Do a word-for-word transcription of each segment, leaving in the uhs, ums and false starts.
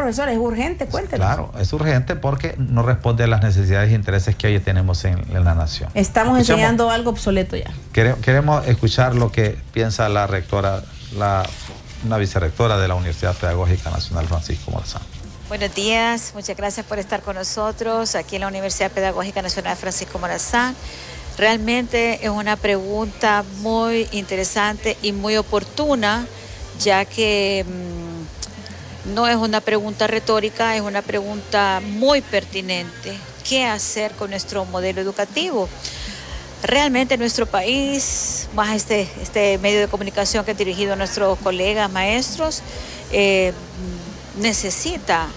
profesor, es urgente, cuéntenos. Claro, es urgente porque no responde a las necesidades e intereses que hoy tenemos en, en la nación. Estamos Escuchamos, enseñando algo obsoleto ya. Queremos escuchar lo que piensa la rectora, la, una vicerrectora de la Universidad Pedagógica Nacional, Francisco Morazán. Buenos días, muchas gracias por estar con nosotros aquí en la Universidad Pedagógica Nacional Francisco Morazán. Realmente es una pregunta muy interesante y muy oportuna, ya que mmm, no es una pregunta retórica, es una pregunta muy pertinente. ¿Qué hacer con nuestro modelo educativo? Realmente nuestro país, más este, este medio de comunicación que he dirigido a nuestros colegas maestros, eh, necesita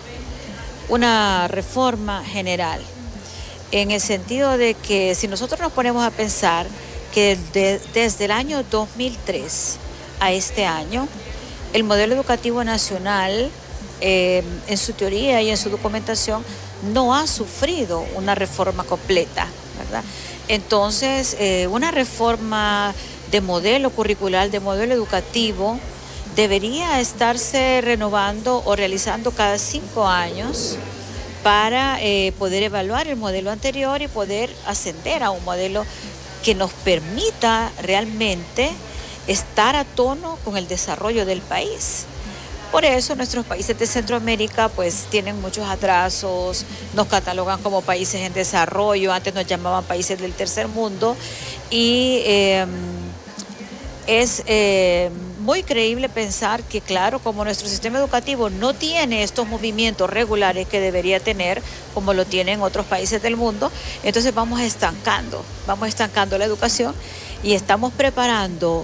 una reforma general. En el sentido de que si nosotros nos ponemos a pensar que de, desde el año dos mil tres a este año, el modelo educativo nacional, eh, en su teoría y en su documentación, no ha sufrido una reforma completa, ¿verdad? Entonces, eh, una reforma de modelo curricular, de modelo educativo, debería estarse renovando o realizando cada cinco años, para eh, poder evaluar el modelo anterior y poder ascender a un modelo que nos permita realmente estar a tono con el desarrollo del país. Por eso nuestros países de Centroamérica pues tienen muchos atrasos, nos catalogan como países en desarrollo, antes nos llamaban países del tercer mundo, y eh, es eh, muy creíble pensar que, claro, como nuestro sistema educativo no tiene estos movimientos regulares que debería tener, como lo tienen otros países del mundo, entonces vamos estancando, vamos estancando la educación y estamos preparando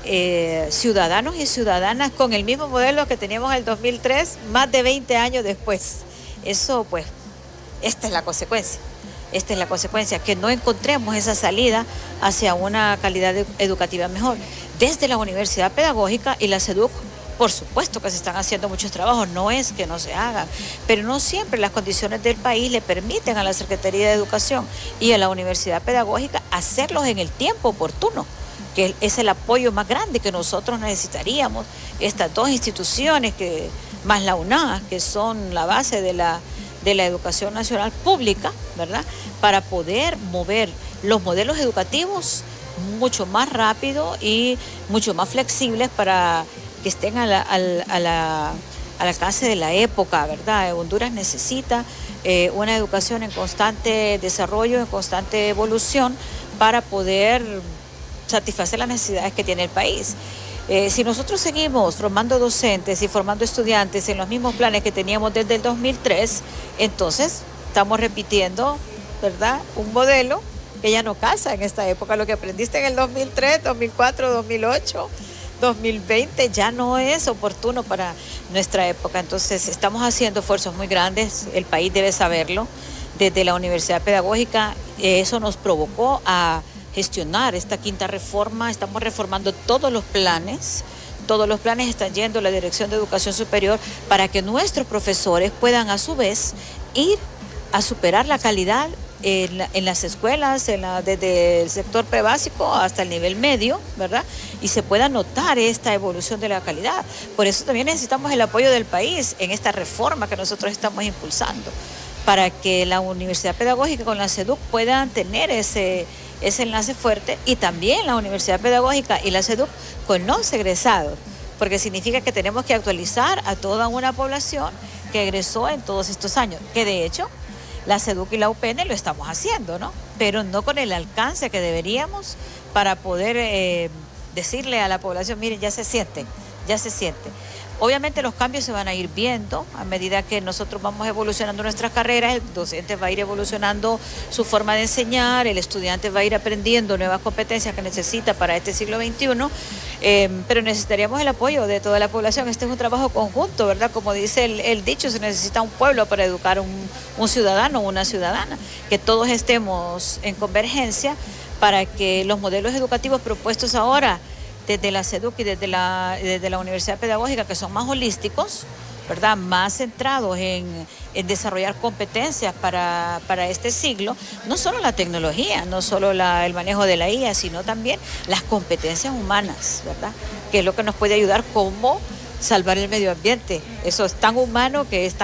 eh, ciudadanos y ciudadanas con el mismo modelo que teníamos en el dos mil tres, más de veinte años después. Eso, pues, esta es la consecuencia. Esta es la consecuencia, que no encontremos esa salida hacia una calidad educativa mejor. Desde la Universidad Pedagógica y la SEDUC, por supuesto que se están haciendo muchos trabajos, no es que no se hagan, pero no siempre las condiciones del país le permiten a la Secretaría de Educación y a la Universidad Pedagógica hacerlos en el tiempo oportuno, que es el apoyo más grande que nosotros necesitaríamos, estas dos instituciones, que más la UNA, que son la base de la de la educación nacional pública, ¿verdad? Para poder mover los modelos educativos mucho más rápido y mucho más flexibles para que estén a la, a la, a la, al alcance de la época, ¿verdad? Honduras necesita eh, una educación en constante desarrollo, en constante evolución, para poder satisfacer las necesidades que tiene el país. Eh, si nosotros seguimos formando docentes y formando estudiantes en los mismos planes que teníamos desde el dos mil tres, entonces estamos repitiendo, ¿verdad?, un modelo que ya no casa en esta época. Lo que aprendiste en el dos mil tres, dos mil cuatro, dos mil ocho, dos mil veinte ya no es oportuno para nuestra época. Entonces estamos haciendo esfuerzos muy grandes, el país debe saberlo. Desde la Universidad Pedagógica, eh, eso nos provocó a gestionar esta quinta reforma. Estamos reformando todos los planes, todos los planes están yendo a la Dirección de Educación Superior para que nuestros profesores puedan a su vez ir a superar la calidad en, la, en las escuelas, en la, desde el sector prebásico hasta el nivel medio, ¿verdad? Y se pueda notar esta evolución de la calidad. Por eso también necesitamos el apoyo del país en esta reforma que nosotros estamos impulsando, para que la Universidad Pedagógica con la SEDUC puedan tener ese ese enlace fuerte, y también la Universidad Pedagógica y la SEDUC con los egresados, porque significa que tenemos que actualizar a toda una población que egresó en todos estos años, que de hecho la SEDUC y la U P N lo estamos haciendo, ¿no? Pero no con el alcance que deberíamos para poder eh, decirle a la población, miren, ya se siente, ya se siente. Obviamente los cambios se van a ir viendo a medida que nosotros vamos evolucionando nuestras carreras, el docente va a ir evolucionando su forma de enseñar, el estudiante va a ir aprendiendo nuevas competencias que necesita para este siglo veintiuno, eh, pero necesitaríamos el apoyo de toda la población. Este es un trabajo conjunto, ¿verdad? Como dice el, el dicho, se necesita un pueblo para educar un, un ciudadano o una ciudadana, que todos estemos en convergencia para que los modelos educativos propuestos ahora desde la SEDUC y desde la, desde la Universidad Pedagógica, que son más holísticos, ¿verdad?, más centrados en, en desarrollar competencias para, para este siglo, no solo la tecnología, no solo la, el manejo de la I A, sino también las competencias humanas, ¿verdad?, que es lo que nos puede ayudar como salvar el medio ambiente. Eso es tan humano que es tan